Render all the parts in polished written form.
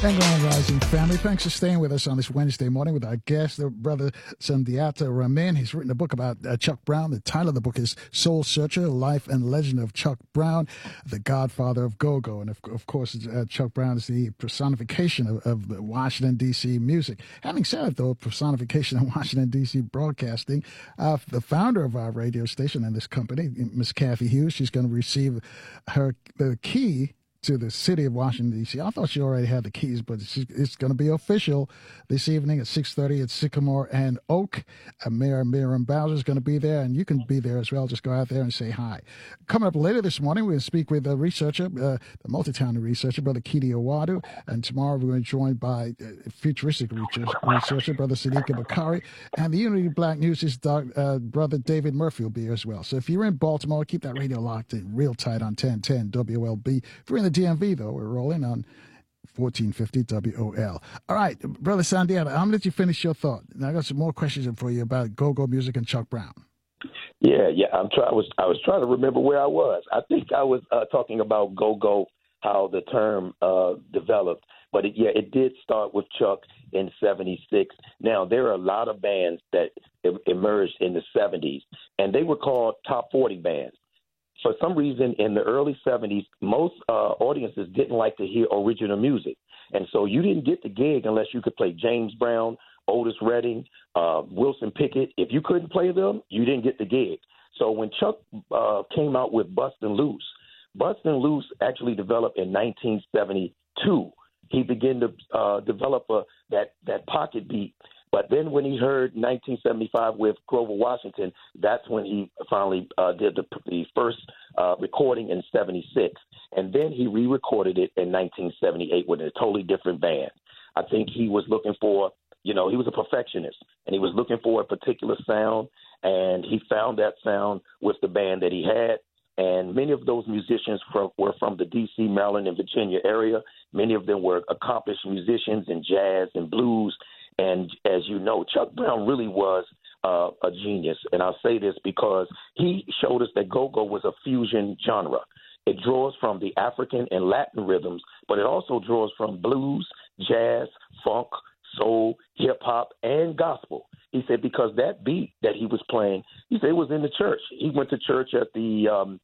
And Grand Rising family, thanks for staying with us on this Wednesday morning with our guest, Brother Sundiata Ramin. He's written a book about Chuck Brown. The title of the book is Soul Searcher, Life and Legend of Chuck Brown, the Godfather of Go-Go. And of course, Chuck Brown is the personification of the Washington, D.C. music. Having said it, though, personification of Washington, D.C. broadcasting, the founder of our radio station and this company, Miss Kathy Hughes, she's going to receive the key to the city of Washington, D.C. I thought she already had the keys, but it's going to be official this evening at 6:30 at Sycamore and Oak. Mayor Miriam Bowser is going to be there, and you can be there as well. Just go out there and say hi. Coming up later this morning, we're going to speak with a researcher, the multi-talented researcher, Brother Kidi Awadu, and tomorrow we're going to be joined by futuristic researcher, Brother Sadiqa Bakari, and the Unity Black News' Brother David Murphy will be here as well. So if you're in Baltimore, keep that radio locked in real tight on 1010 WLB. If you're in the DMV, though, we're rolling on 1450 WOL. All right, Brother Sandiata, I'm going to let you finish your thought. Now, I got some more questions for you about go-go music and Chuck Brown. Yeah. I was trying to remember where I was. I think I was talking about go-go, how the term developed. But it did start with Chuck in '76. Now, there are a lot of bands that emerged in the '70s, and they were called top 40 bands. For some reason, in the early 70s, most audiences didn't like to hear original music. And so you didn't get the gig unless you could play James Brown, Otis Redding, Wilson Pickett. If you couldn't play them, you didn't get the gig. So when Chuck came out with Bustin' Loose actually developed in 1972. He began to develop that pocket beat. But then when he heard 1975 with Grover Washington, that's when he finally did the first recording in '76. And then he re-recorded it in 1978 with a totally different band. I think he was looking for, he was a perfectionist, and he was looking for a particular sound, and he found that sound with the band that he had. And many of those musicians were from the D.C., Maryland, and Virginia area. Many of them were accomplished musicians in jazz and blues. And as you know, Chuck Brown really was a genius. And I'll say this because he showed us that go-go was a fusion genre. It draws from the African and Latin rhythms, but it also draws from blues, jazz, funk, soul, hip-hop, and gospel. He said because that beat that he was playing, he said it was in the church. He went to church at the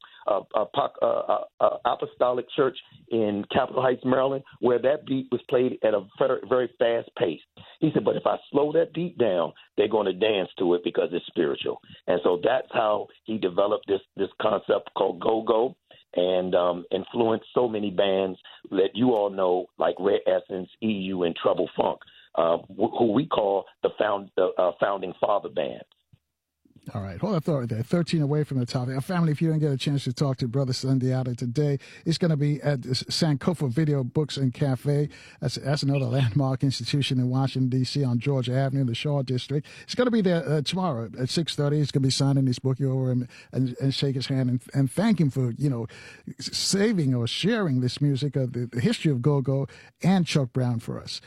Apostolic Church in Capitol Heights, Maryland, where that beat was played at a very, very fast pace. He said, but if I slow that beat down, they're going to dance to it because it's spiritual. And so that's how he developed this concept called go-go and influenced so many bands that you all know, like Red Essence, EU, and Trouble Funk. Who we call the founding father band. All right, hold that thought right there. 13 away from the topic. Our family, if you didn't get a chance to talk to Brother Sundiata today, it's going to be at the Sankofa Video Books and Cafe. That's another landmark institution in Washington, D.C. on Georgia Avenue in the Shaw District. It's going to be there tomorrow at 6:30. He's going to be signing his book over and shake his hand and thank him for, saving or sharing this music of the history of go-go and Chuck Brown for us.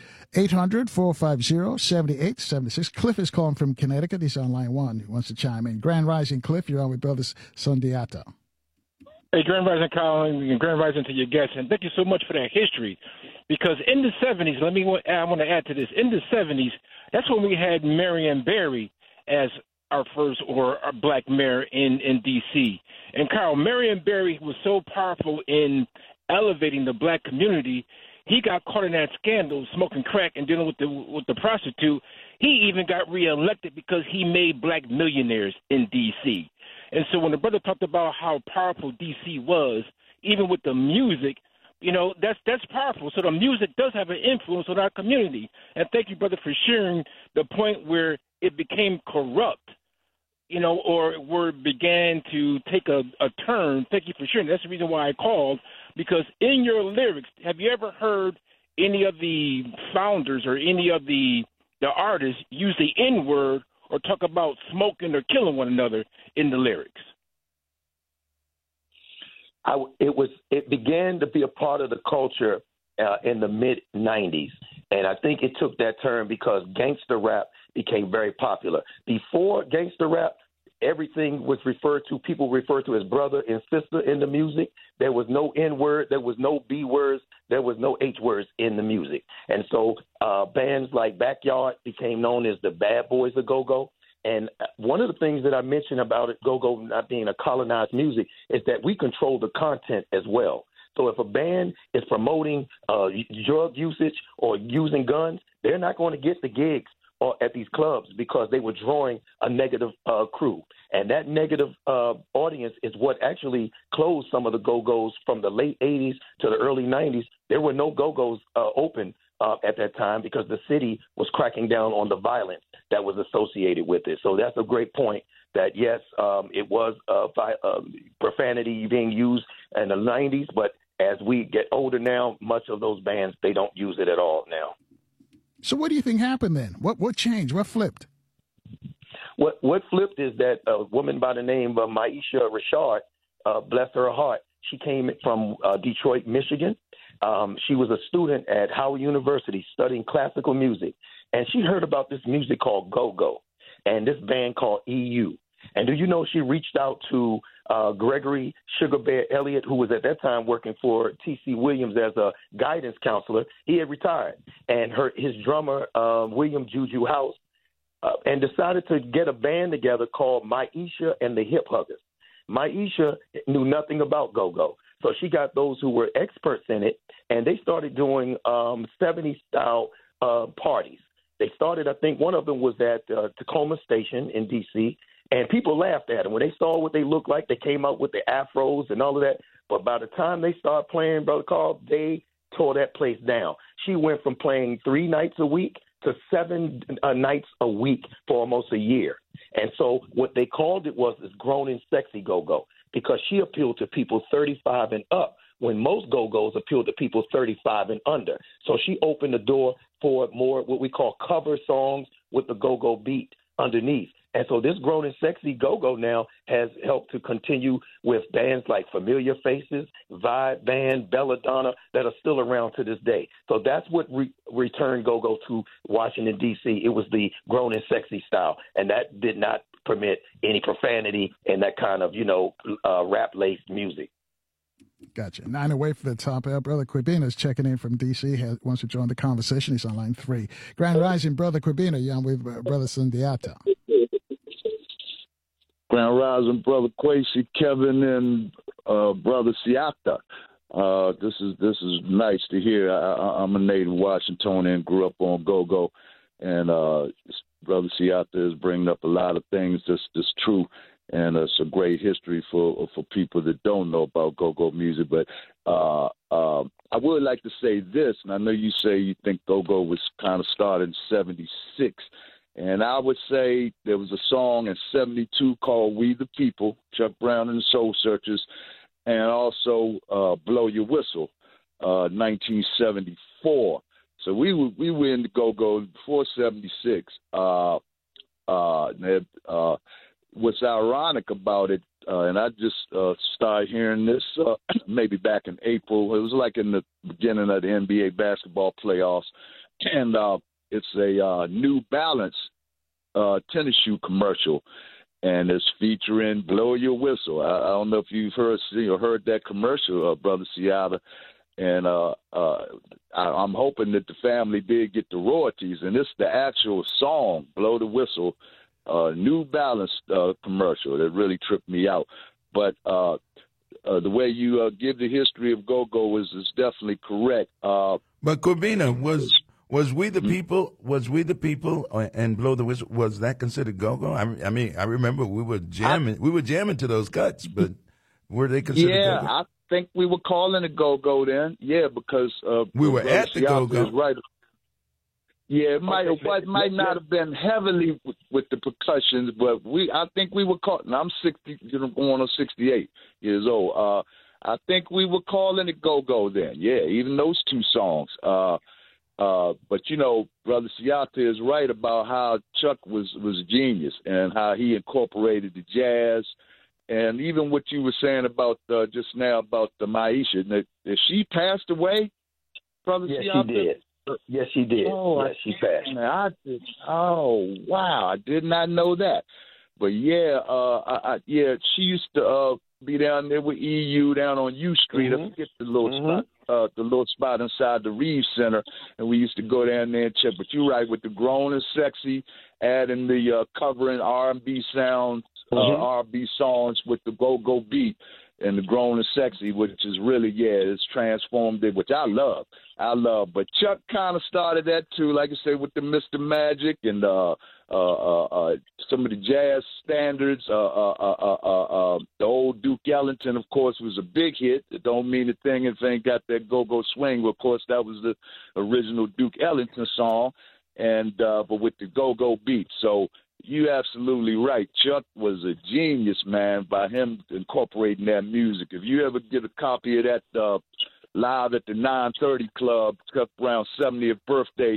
800-450-7876. Cliff is calling from Connecticut. He's on line one. He wants to chime in. Grand Rising, Cliff. You're on with Brother Sundiata. Hey, Grand Rising, Colin, and Grand Rising to your guests. And thank you so much for that history. Because in the 70s, I want to add to this. In the 70s, that's when we had Marion Barry as our first our black mayor in D.C. And, Carl, Marion Barry was so powerful in elevating the black community. He got caught in that scandal, smoking crack and dealing with the prostitute. He even got reelected because he made black millionaires in D.C. And so when the brother talked about how powerful D.C. was, even with the music, that's powerful. So the music does have an influence on our community. And thank you, brother, for sharing the point where it became corrupt, or where it began to take a turn. Thank you for sharing. That's the reason why I called, because in your lyrics, have you ever heard any of the founders or any of the artists use the N-word or talk about smoking or killing one another in the lyrics? It began to be a part of the culture in the mid-'90s, and I think it took that turn because gangster rap became very popular. Before gangster rap, everything was referred to, people referred to as brother and sister in the music. There was no N word, there was no B words, there was no H words in the music. And so bands like Backyard became known as the Bad Boys of Go-Go. And one of the things that I mentioned about it, go-go not being a colonized music, is that we control the content as well. So if a band is promoting drug usage or using guns, they're not going to get the gigs at these clubs because they were drawing a negative crew. And that negative audience is what actually closed some of the go-go's from the late 80s to the early 90s. There were no go-go's open at that time because the city was cracking down on the violence that was associated with it. So that's a great point that, yes, it was profanity being used in the 90s, but as we get older now, much of those bands, they don't use it at all now. So what do you think happened then? What changed? What flipped? What flipped is that a woman by the name of Maisha Richard, bless her heart, she came from Detroit, Michigan. She was a student at Howard University studying classical music, and she heard about this music called go-go and this band called EU. And do you know she reached out to Gregory Sugar Bear Elliott, who was at that time working for T.C. Williams as a guidance counselor. He had retired. And his drummer, William Juju House, and decided to get a band together called Maisha and the Hip Huggers. Maisha knew nothing about go-go. So she got those who were experts in it, and they started doing 70s-style parties. They started, I think one of them was at Tacoma Station in D.C., and people laughed at them. When they saw what they looked like, they came out with the afros and all of that. But by the time they started playing, Brother Carl, they tore that place down. She went from playing 3 nights a week to 7 nights a week for almost a year. And so what they called it was this grown and sexy go-go, because she appealed to people 35 and up, when most go-go's appeal to people 35 and under. So she opened the door for more what we call cover songs with the go-go beat underneath. And so this grown and sexy go-go now has helped to continue with bands like Familiar Faces, Vibe Band, Belladonna, that are still around to this day. So that's what returned go-go to Washington, D.C. It was the grown and sexy style, and that did not permit any profanity and that kind of, rap-laced music. Gotcha. 9 away from the top. Brother Quibina is checking in from D.C. Wants to join the conversation. He's on line 3. Grand Rising, Brother Quibina. You're on with Brother Sundiata. Grand Rising, Brother Quasi, Kevin, and Brother Siata. This is nice to hear. I'm a native Washingtonian and grew up on go-go, and Brother Siata is bringing up a lot of things that's true, and it's a great history for people that don't know about go-go music. But I would like to say this, and I know you say you think go-go was kind of started in '76. And I would say there was a song in '72 called "We the People," Chuck Brown and the Soul Searchers, and also "Blow Your Whistle," 1974. So we were in the go-go before '76. What's ironic about it, and I just started hearing this maybe back in April. It was like in the beginning of the NBA basketball playoffs, and it's a New Balance tennis shoe commercial, and it's featuring "Blow Your Whistle." I don't know if you've heard that commercial, Brother Seattle, and I'm hoping that the family did get the royalties, and it's the actual song, "Blow the Whistle," New Balance commercial that really tripped me out. But the way you give the history of go-go is definitely correct. But Quibina, was We the People? Was We the People and Blow the Whistle? Was that considered go-go? I mean, I remember we were jamming. We were jamming to those cuts, but were they considered go-go? I think we were calling it go-go then. Yeah, because we were at the go-go. Right. Yeah, it might not have been heavily with the percussions, but I think we were calling. I'm 60, going on 68 years old. I think we were calling it go-go then. Yeah, even those 2 songs. But Brother Siata is right about how Chuck was a genius and how he incorporated the jazz, and even what you were saying about just now about the Maisha. That she passed away, Brother Siata? She did. Yes, she did. Oh, yes, she passed. Oh, wow! I did not know that. But yeah, she used to be down there with EU down on U Street. I forget the little spot inside the Reeves Center, and we used to go down there and check. But you're right, with the Grown and Sexy, adding the covering R&B sounds, R&B songs with the go-go beat, and the Grown and Sexy, which is really, it's transformed it, which I love. But Chuck kind of started that too, like I said, with the Mr. Magic and some of the jazz standards. The old Duke Ellington, of course, was a big hit. It don't mean a thing if it ain't got that go-go swing. But of course, that was the original Duke Ellington song, and but with the go-go beat. So you're absolutely right. Chuck was a genius, man, by him incorporating that music. If you ever get a copy of that live at the 930 Club, Chuck Brown's 70th birthday,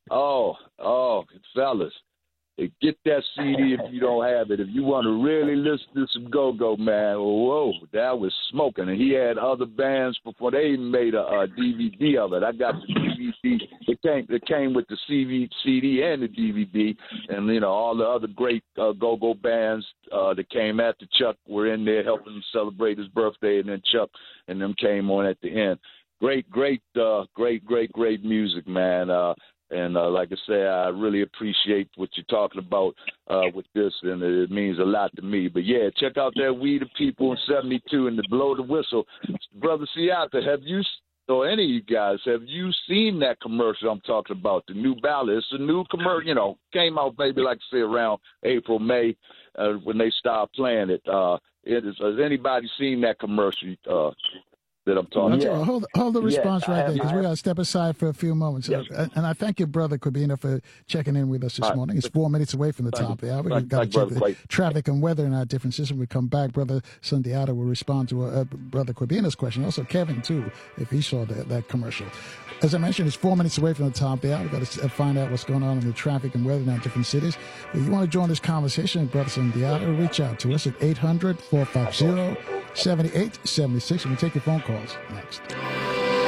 fellas, get that CD if you don't have it. If you want to really listen to some go-go, man, whoa, that was smoking. And he had other bands before they even made a DVD of it. I got the DVD. It came with the CD and the DVD. And, all the other great go-go bands that came after Chuck were in there helping him celebrate his birthday. And then Chuck and them came on at the end. Great music, man. And like I say, I really appreciate what you're talking about with this, and it means a lot to me. But, yeah, check out that We the People in 72 and the Blow the Whistle. Brother Siata, have you, or any of you guys, have you seen that commercial I'm talking about, the new ballad? It's a new commercial, came out maybe, like I say, around April, May, when they started playing it. Has anybody seen that commercial that I'm talking about? Hold the response right there, because we got to step aside for a few moments. Yes. And I thank your brother Corbina for checking in with us this morning. It's 4 minutes away from the top of the hour. We've got to check the traffic and weather in our different system. We come back. Brother Sundiata will respond to Brother Corbina's question. Also, Kevin, too, if he saw that commercial. As I mentioned, it's 4 minminutes away from the top of the hour. We've got to find out what's going on in the traffic and weather in our different cities. If you want to join this conversation, Brother Sundiata, reach out to us at 800-450-7876. And we'll take your phone calls next.